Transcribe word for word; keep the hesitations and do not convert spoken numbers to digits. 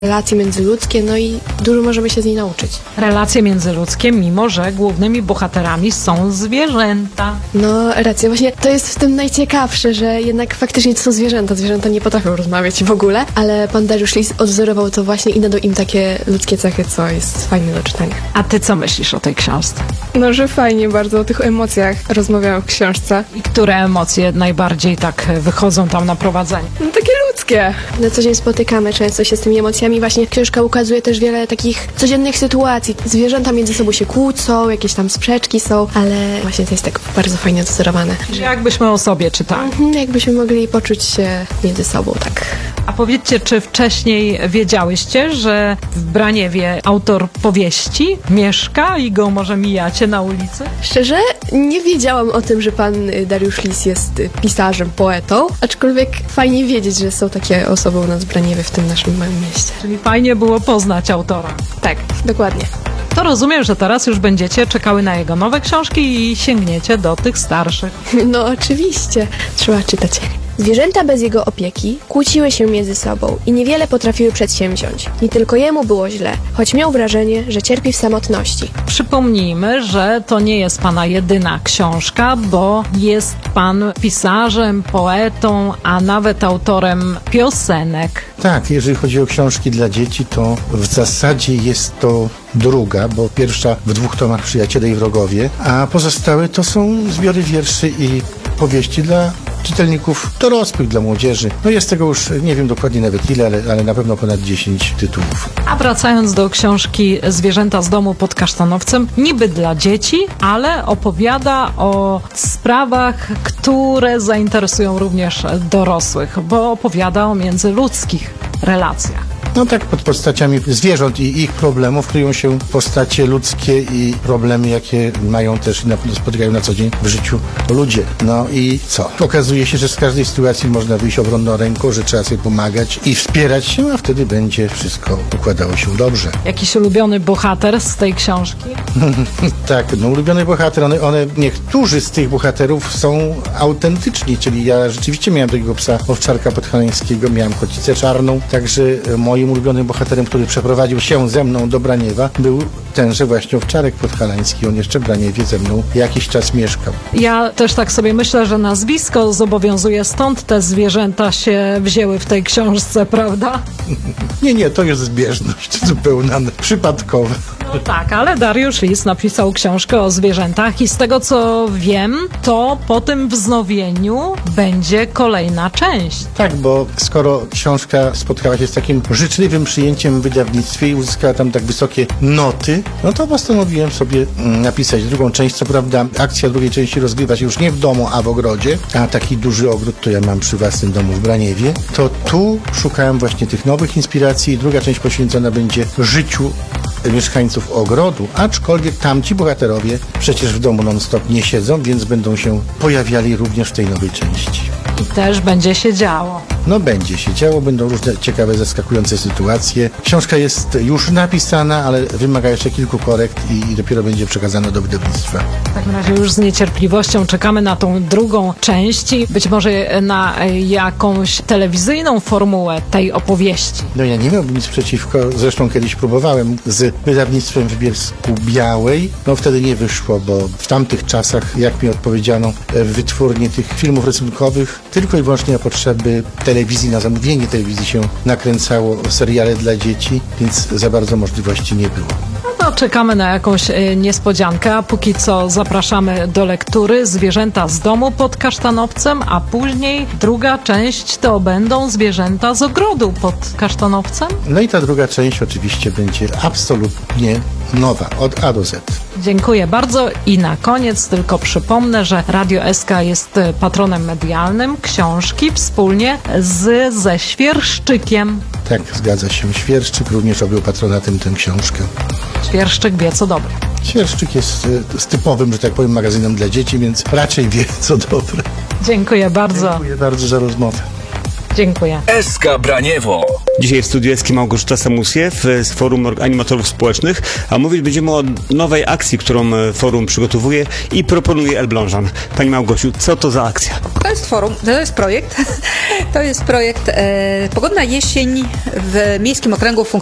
relacje międzyludzkie, no i dużo możemy się z niej nauczyć. Relacje międzyludzkie, mimo że głównymi bohaterami są zwierzęta. No, racja. Właśnie to jest w tym najciekawsze, że jednak faktycznie to są zwierzęta. Zwierzęta nie potrafią rozmawiać w ogóle, ale pan Dariusz Lis odwzorował to właśnie i nadał im takie ludzkie cechy, co jest fajne do czytania. A ty co myślisz o tej książce? No, że fajnie bardzo o tych emocjach rozmawiałam w książce. I które emocje najbardziej tak wychodzą tam na prowadzenie? No, takie ludzkie. Na co dzień spotykamy często się z tymi emocjami. Właśnie książka ukazuje też wiele takich codziennych sytuacji. Zwierzęta między sobą się kłócą, jakieś tam sprzeczki są, ale właśnie to jest tak bardzo fajnie dozorowane. Jakbyśmy o sobie czytali. Mhm, jakbyśmy mogli poczuć się między sobą, tak. A powiedzcie, czy wcześniej wiedziałyście, że w Braniewie autor powieści mieszka i go może mijacie na ulicy? Szczerze, nie wiedziałam o tym, że pan Dariusz Lis jest pisarzem, poetą, aczkolwiek fajnie wiedzieć, że są takie osoby u nas w Braniewie, w tym naszym małym mieście. Czyli fajnie było poznać autora. Tak, dokładnie. To rozumiem, że teraz już będziecie czekały na jego nowe książki i sięgniecie do tych starszych. No oczywiście, trzeba czytać. Zwierzęta bez jego opieki kłóciły się między sobą i niewiele potrafiły przedsięwziąć. Nie tylko jemu było źle, choć miał wrażenie, że cierpi w samotności. Przypomnijmy, że to nie jest pana jedyna książka, bo jest pan pisarzem, poetą, a nawet autorem piosenek. Tak, jeżeli chodzi o książki dla dzieci, to w zasadzie jest to druga, bo pierwsza w dwóch tomach Przyjaciele i Wrogowie, a pozostałe to są zbiory wierszy i powieści dla czytelników dorosłych, dla młodzieży. No jest tego już, nie wiem dokładnie nawet ile, ale, ale na pewno ponad dziesięć tytułów. A wracając do książki Zwierzęta z domu pod Kasztanowcem, niby dla dzieci, ale opowiada o sprawach, które zainteresują również dorosłych, bo opowiada o międzyludzkich relacjach. No tak, pod postaciami zwierząt i ich problemów kryją się postacie ludzkie i problemy, jakie mają też i na pewno spotykają na co dzień w życiu ludzie. No i co? Okazuje się, że z każdej sytuacji można wyjść obronną ręką, że trzeba sobie pomagać i wspierać się, a wtedy będzie wszystko układało się dobrze. Jakiś ulubiony bohater z tej książki? Tak, no ulubiony bohater, one, one, niektórzy z tych bohaterów są autentyczni, czyli ja rzeczywiście miałem takiego psa owczarka podhalańskiego, miałem kocicę czarną, także moim ulubionym bohaterem, który przeprowadził się ze mną do Braniewa, był tenże właśnie owczarek podhalański. On jeszcze w Braniewie ze mną jakiś czas mieszkał. Ja też tak sobie myślę, że nazwisko zobowiązuje, stąd te zwierzęta się wzięły w tej książce, prawda? Nie, nie, to jest zbieżność zupełna, przypadkowa. No tak, ale Dariusz Lis napisał książkę o zwierzętach i z tego co wiem, to po tym wznowieniu będzie kolejna część. Tak, bo skoro książka spotkała się z takim życzliwym przyjęciem w wydawnictwie i uzyskała tam tak wysokie noty, no to postanowiłem sobie napisać drugą część. Co prawda akcja drugiej części rozgrywa się już nie w domu, a w ogrodzie, a taki duży ogród to ja mam przy własnym domu w Braniewie. To tu szukałem właśnie tych nowych inspiracji i druga część poświęcona będzie życiu mieszkańców ogrodu, aczkolwiek tamci bohaterowie przecież w domu non-stop nie siedzą, więc będą się pojawiali również w tej nowej części. I też będzie się działo. No będzie się działo, będą różne ciekawe, zaskakujące sytuacje. Książka jest już napisana, ale wymaga jeszcze kilku korekt i, i dopiero będzie przekazana do wydawnictwa. W takim razie już z niecierpliwością czekamy na tą drugą część i być może na jakąś telewizyjną formułę tej opowieści. No ja nie miałbym nic przeciwko, zresztą kiedyś próbowałem z wydawnictwem w Bielsku Białej. No wtedy nie wyszło, bo w tamtych czasach, jak mi odpowiedziano, w wytwórni tych filmów rysunkowych tylko i wyłącznie na potrzeby telewizji, na zamówienie telewizji się nakręcało seriale dla dzieci, więc za bardzo możliwości nie było. No to czekamy na jakąś y, niespodziankę, a póki co zapraszamy do lektury Zwierzęta z domu pod Kasztanowcem, a później druga część to będą Zwierzęta z ogrodu pod Kasztanowcem. No i ta druga część oczywiście będzie absolutnie nowa, od A do Z. Dziękuję bardzo i na koniec tylko przypomnę, że Radio S K jest patronem medialnym książki wspólnie z, ze Świerszczykiem. Tak, zgadza się. Świerszczyk również objął patronatem tę książkę. Świerszczyk wie co dobre. Świerszczyk jest z typowym, że tak powiem, magazynem dla dzieci, więc raczej wie co dobre. Dziękuję bardzo. Dziękuję bardzo za rozmowę. Dziękuję. S K Braniewo. Dzisiaj w studiu jest Małgorzata Samusiew z Forum Animatorów Społecznych, a mówić będziemy o nowej akcji, którą forum przygotowuje i proponuje Elblążan. Pani Małgosiu, co to za akcja? To jest forum, to jest projekt. To jest projekt e, Pogodna jesień w Miejskim Okręgu Funkcjonalnym